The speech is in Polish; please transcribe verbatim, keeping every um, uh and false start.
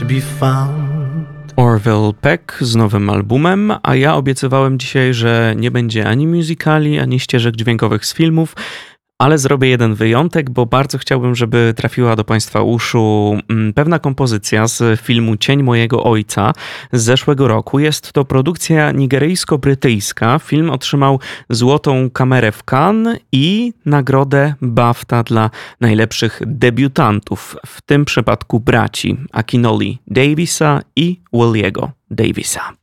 to be found. Orville Peck z nowym albumem, a ja obiecywałem dzisiaj, że nie będzie ani musicali, ani ścieżek dźwiękowych z filmów, ale zrobię jeden wyjątek, bo bardzo chciałbym, żeby trafiła do Państwa uszu pewna kompozycja z filmu Cień mojego ojca z zeszłego roku. Jest to produkcja nigeryjsko-brytyjska. Film otrzymał Złotą Kamerę w Cannes i nagrodę BAFTA dla najlepszych debiutantów, w tym przypadku braci Akinoli Davisa i Williego Davisa.